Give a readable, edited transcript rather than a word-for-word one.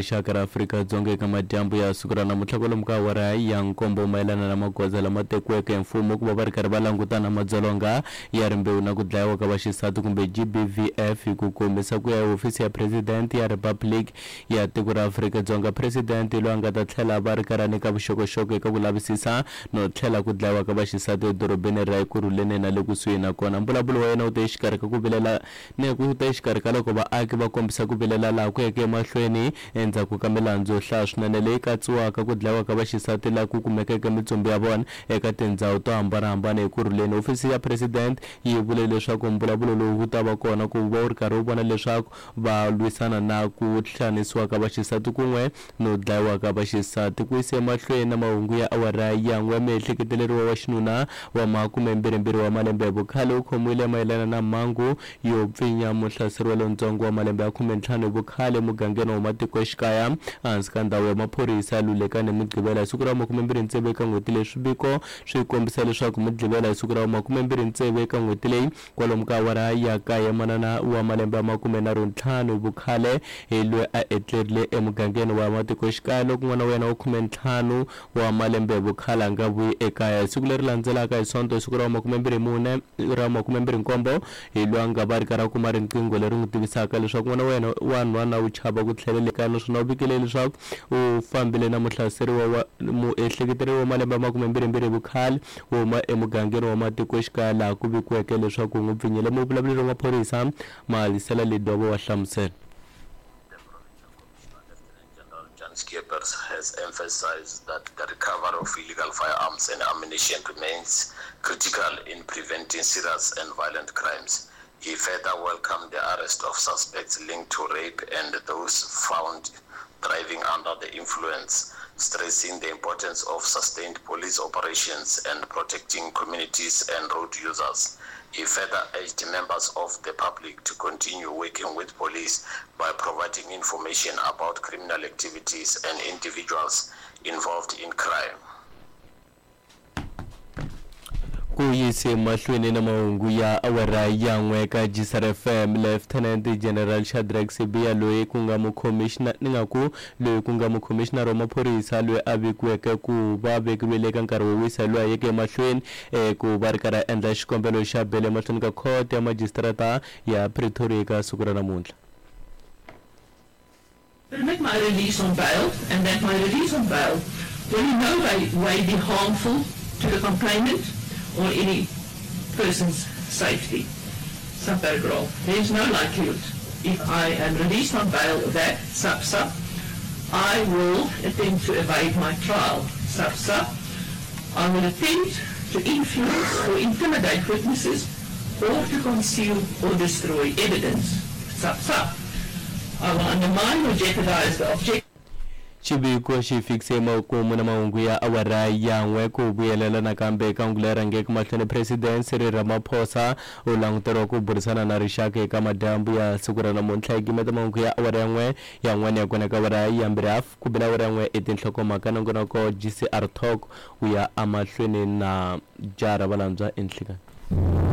rixaka ra Afrika-Dzonga eka madyambu ya siku ra namuntlha kwalomu ka awara ya nkombo mayelana na magoza lama tekiweke hi mfumo ku va va ri karhi va langutana na madzolonga ya rimbewu na ku dlayiwa ka vaxisati kumbe GBVF hi ku kombisa ku ya hi hofisi ya president ya Republic ya tiko ra Afrika-Dzonga. President loyi a nga ta tlhela va ri karhi nyika vuxokoxoko eka ku lavisisa no tlhela ku dlayiwa ka vaxisati edorobeni ra Ekurhuleni na le kusuhi na kona. Mbulavulo wa yena u te exikarhi ka ku vilela ni ku te exikarhi ka loko vaaki va kombisa ku vilela laha ku yeke emahlweni endzhaku ka milandzu yo hlaya swinene leyi katsiwaka ku dlayiwa ka vaxisati laha ku kumekeke mitsumbu ya vona eka tindhawu to hambanahambana Ekurhuleni. Hofisi ya president yi vule leswaku mbulavulo lowu wu ta va kona ku va wu ri karhi wu vona leswaku va lwisana na ku hlanisiwa ka vaxisati kun'we no dlayiwa ka vaxisati. Ku yise emahlweni na mahungu ya awara ya n'we miehleketeleriwa wa xinuna wa 22 wa malembe ya vukhale u khomiwile mayelana na mhangu yo pfinya muhlaseri lontsongo wa malembe ya 15 hi vukhale mugangeni wa matikoxikaya hansi ka ndhawu ya maphorisa Lulekani Mugqivela hi siku ra 27 eka n'hweti leyi. Swiviko swi kombisa leswaku Mugqivela hi siku ra 27 eka n'hweti leyi kwalomu ka awara ya kaya manana wa malembe ya 15 hi vukhale hi loyi a etlerile emugangeni wa matikoxikaya loko n'wana wa yena wa 15 wa malembe ya vukhale a nga vuyi ekaya. Hi siku leri landzelaka hi sonto hi siku ra 27 hi loyi a nga va ri karhi a kuma riqingho leri n'wi tivisaka leswaku n'wana wa yena wa nhwana wu chava ku tlhelela ekaya naswona u vikele leswaku u fambile na muhlaseri wa muehleketeleriwa wa malembe ya 22 hi vukhale wo huma emugangeni wa matikoxikaya laha ku vikiweke leswaku n'wi pfinyile. Muvulavuri wa maphorisa Mahalisela Ledobo wa hlamusela. Skeepers has emphasized that the recovery of illegal firearms and ammunition remains critical in preventing serious and violent crimes. He further welcomed the arrest of suspects linked to rape and those found driving under the influence, stressing the importance of sustained police operations and protecting communities and road users. He further urged members of the public to continue working with police by providing information about criminal activities and individuals involved in crime. Ku yise mahlweni na mahungu ya awara ya n'we ka GSRFM Lieutenant General Shadrack Sibiya loyi ku nga mucommissioner loyi ku nga mucommissioner wa maphorisa loyi a vikiweke ku va vekiwile eka nkarhi wo wisa loyi a yeke mahlweni ku va ri karhi a endla xikombelo xa bele mahlweni ka court ya magistrata ya Pretoria eka siku ra namuntlha. Permit my release on bail, and that my release on bail will in no way be harmful to the complainant or any person's safety. Subparagraph. There is no likelihood, if I am released on bail, that sub I will attempt to evade my trial. Sub I will attempt to influence or intimidate witnesses or to conceal or destroy evidence. Sub I will undermine or jeopardize the object. Xiviko xi fikise makumu na mahungu ya awara ya n'we ku vuyelela nakambe eka ngula rangeke mahlweni. President Cyril Ramaphosa u languteriwa ku burisana na rixaka eka madyambu ya siku ra namuntlha. Gimeta mahungu ya awara ya n'we ya kona ka awara ya mbirhafu ku bela awara ya n'we etinhlokomhaka nongonoko GCR Talk u ya amahlweni na jara valandzwa enhlikani.